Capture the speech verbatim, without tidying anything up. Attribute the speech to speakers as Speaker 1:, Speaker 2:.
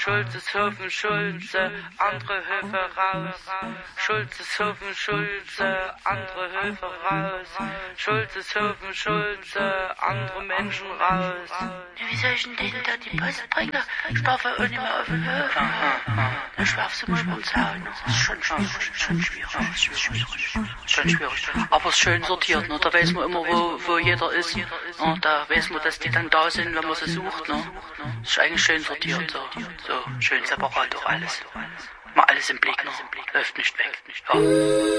Speaker 1: Schulzeshofen, Schulze, andere Höfe raus. Schulzeshofen, Schulze, andere Höfe raus. Schulzeshofen, Schulze, andere Menschen raus.
Speaker 2: Wie soll ich denn denen da die Post bringen? Ich darf ja auch nicht mehr auf den Höfen. Dann schwärfst du mal ins Haus. Das ist schon schwierig, schon schwierig. Schon schwierig. Aber es ist schön sortiert, ne? Da weiß man immer, wo, wo jeder ist. Ne? Da weiß man, dass die dann da sind, wenn man sie sucht. Ne? Das ist eigentlich schön sortiert. So, so schön separat auch alles. Mal alles im Blick, ne? Läuft nicht weg. Ja.